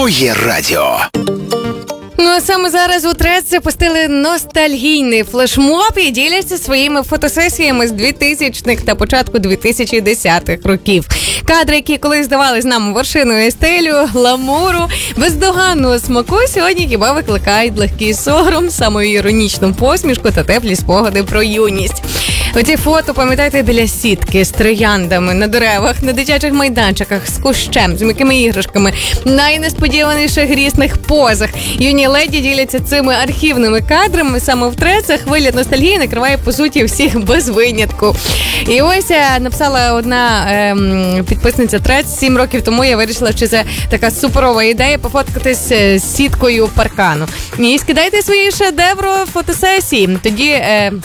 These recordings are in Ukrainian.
Твоє радіо. Ну, а саме зараз у Трец запустили ностальгійний флешмоб і діляться своїми фотосесіями з 2000-х та початку 2010-х років. Кадри, які колись здавались нам вершиною стилю, гламуру, бездоганного смаку, сьогодні хіба викликають легкий сором, самоіронічну посмішку та теплі спогади про юність. Оці фото, пам'ятаєте, біля сітки, з трояндами, на деревах, на дитячих майданчиках, з кущем, з м'якими іграшками, найнесподіваніших грісних позах. Юні леді діляться цими архівними кадрами. Саме в Трецах хвиля ностальгії накриває, по суті, всіх без винятку. І ось написала одна підписниця Трец: 7 років тому я вирішила, що це така суперова ідея пофоткатись з сіткою паркану. І скидайте свої шедеври фотосесії. Тоді...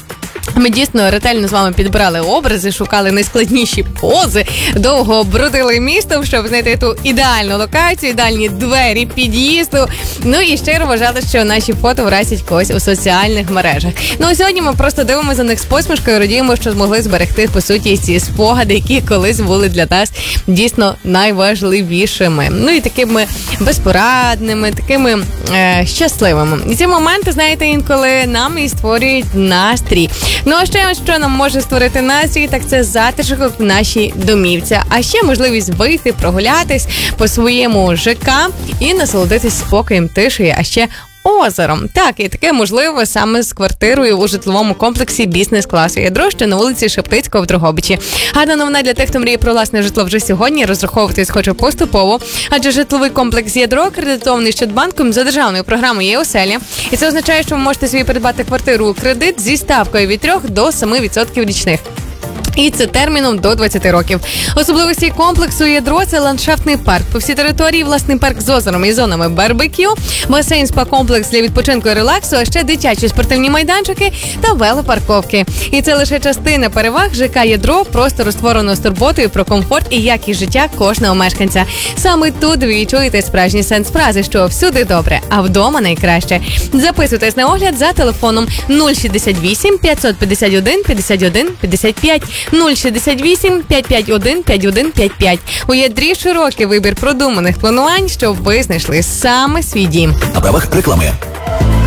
Ми дійсно ретельно з вами підбирали образи, шукали найскладніші пози, довго бродили містом, щоб знайти ту ідеальну локацію, ідеальні двері під'їзду. Ну і щиро вважали, що наші фото вразять когось у соціальних мережах. Ну а сьогодні ми просто дивимося за них з посмішкою, радіємо, що змогли зберегти, по суті, ці спогади, які колись були для нас дійсно найважливішими. Ну і такими безпорадними, такими щасливими. І ці моменти, знаєте, інколи нам і створюють настрій. Ну, а ще що нам може створити настрій, так це затишок в нашій домівці. А ще можливість вийти, прогулятись по своєму ЖК і насолодитись спокоєм, тишею, а ще озером. Так, і таке можливо саме з квартирою у житловому комплексі бізнес-класу «Ядро», що на вулиці Шептицького в Дрогобичі. Гарна новина для тих, хто мріє про власне житло вже сьогодні, розраховуватись хоче поступово, адже житловий комплекс «Ядро» кредитований Щадбанком за державною програмою «Є-оселя». І це означає, що ви можете собі придбати квартиру у кредит зі ставкою від 3 до 7% річних. І це терміном до 20 років. Особливості комплексу «Ядро» – це ландшафтний парк. По всій території власний парк з озером і зонами барбекю, басейн, спа-комплекс для відпочинку і релаксу, а ще дитячі спортивні майданчики та велопарковки. І це лише частина переваг ЖК «Ядро», просто розтворено з турботою про комфорт і якість життя кожного мешканця. Саме тут ви відчуєте справжній сенс фрази, що всюди добре, а вдома найкраще. Записуйтесь на огляд за телефоном 068 551 51 55. 068 551 5155. У «Ядрі» широкий вибір продуманих планувань, щоб ви знайшли саме свій дім. На правах реклами.